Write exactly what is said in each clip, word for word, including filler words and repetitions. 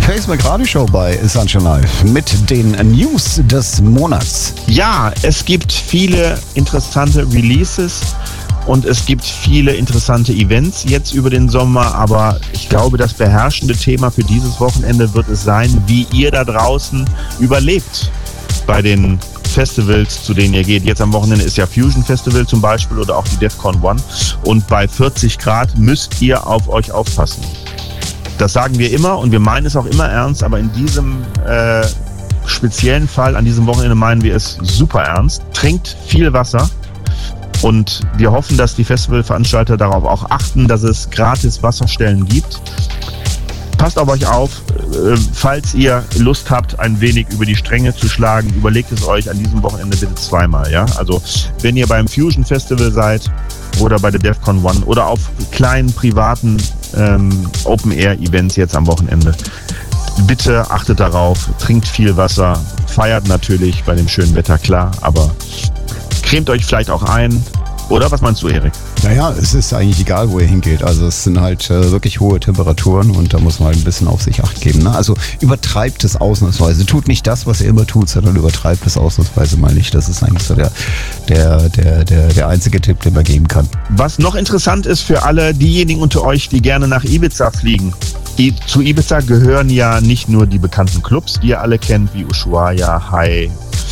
Facebook Radio Show bei Sunshine Live mit den News des Monats. Ja, es gibt viele interessante Releases und es gibt viele interessante Events jetzt über den Sommer, aber ich glaube, das beherrschende Thema für dieses Wochenende wird es sein, wie ihr da draußen überlebt bei den Festivals, zu denen ihr geht. Jetzt am Wochenende ist ja Fusion Festival zum Beispiel oder auch die DEFCON One und bei vierzig Grad müsst ihr auf euch aufpassen. Das sagen wir immer und wir meinen es auch immer ernst, aber in diesem äh, speziellen Fall, an diesem Wochenende meinen wir es super ernst. Trinkt viel Wasser und wir hoffen, dass die Festivalveranstalter darauf auch achten, dass es gratis Wasserstellen gibt. Passt auf euch auf, äh, falls ihr Lust habt, ein wenig über die Stränge zu schlagen, überlegt es euch an diesem Wochenende bitte zweimal. Ja? Also wenn ihr beim Fusion Festival seid oder bei der DEFCON One oder auf kleinen privaten ähm, Open-Air-Events jetzt am Wochenende, bitte achtet darauf, trinkt viel Wasser, feiert natürlich bei dem schönen Wetter, klar, aber cremt euch vielleicht auch ein. Oder was meinst du, Erik? Naja, es ist eigentlich egal, wo ihr hingeht. Also es sind halt äh, wirklich hohe Temperaturen und da muss man halt ein bisschen auf sich Acht geben. Ne? Also übertreibt es ausnahmsweise. Tut nicht das, was ihr immer tut, sondern übertreibt es ausnahmsweise mal nicht. Das ist eigentlich so der, der, der, der, der einzige Tipp, den man geben kann. Was noch interessant ist für alle diejenigen unter euch, die gerne nach Ibiza fliegen. Die, zu Ibiza gehören ja nicht nur die bekannten Clubs, die ihr alle kennt, wie Ushuaia, Hai,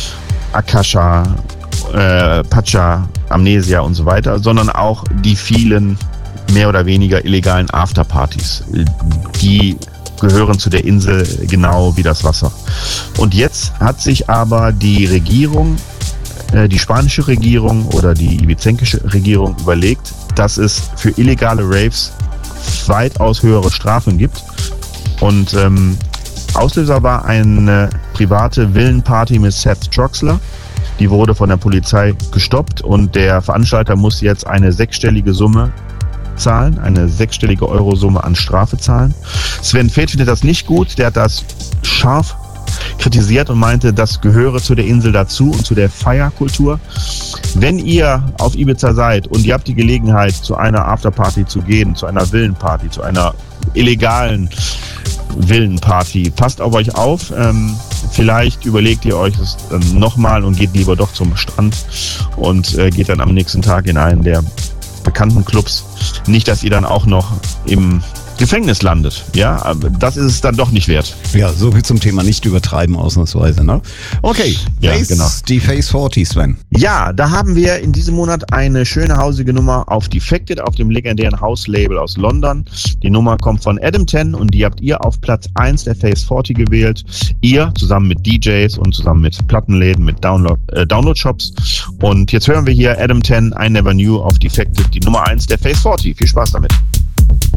Akasha, Äh, Pacha, Amnesia und so weiter, sondern auch die vielen mehr oder weniger illegalen Afterpartys. Die gehören zu der Insel genau wie das Wasser. Und jetzt hat sich aber die Regierung, äh, die spanische Regierung oder die ibizenkische Regierung überlegt, dass es für illegale Raves weitaus höhere Strafen gibt. Und ähm, Auslöser war eine private Villenparty mit Seth Troxler. Die wurde von der Polizei gestoppt und der Veranstalter muss jetzt eine sechsstellige Summe zahlen, eine sechsstellige Eurosumme an Strafe zahlen. Sven Feth findet das nicht gut, der hat das scharf kritisiert und meinte, das gehöre zu der Insel dazu und zu der Feierkultur. Wenn ihr auf Ibiza seid und ihr habt die Gelegenheit, zu einer Afterparty zu gehen, zu einer Villenparty, zu einer illegalen Villenparty, passt auf euch auf. Ähm, vielleicht überlegt ihr euch das dann nochmal und geht lieber doch zum Strand und äh, geht dann am nächsten Tag in einen der bekannten Clubs. Nicht, dass ihr dann auch noch im Gefängnis landet. Ja, aber das ist es dann doch nicht wert. Ja, so viel zum Thema nicht übertreiben ausnahmsweise, ne? Okay, ja, Face, genau. Die Phase vierzig, Sven. Ja, da haben wir in diesem Monat eine schöne hausige Nummer auf Defected, auf dem legendären House-Label aus London. Die Nummer kommt von Adam Ten und die habt ihr auf Platz eins der Phase vierzig gewählt. Ihr zusammen mit D Js und zusammen mit Plattenläden, mit Download, äh, Download-Shops. Und jetzt hören wir hier Adam Ten, I Never Knew auf Defected, die Nummer eins der Phase vierzig. Viel Spaß damit.